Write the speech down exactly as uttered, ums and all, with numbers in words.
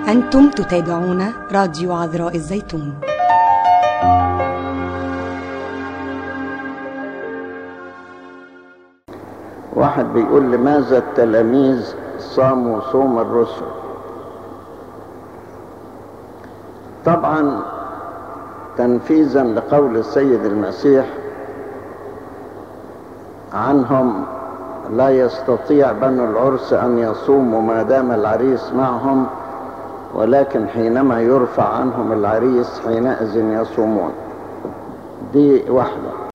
أنتم تتابعون راديو عذراء الزيتون. واحد بيقول: لماذا التلاميذ صاموا صوم الرسل؟ طبعا تنفيذا لقول السيد المسيح عنهم: لا يستطيع بنو العرس أن يصوموا ما دام العريس معهم، ولكن حينما يرفع عنهم العريس حينئذ يصومون. دي واحدة.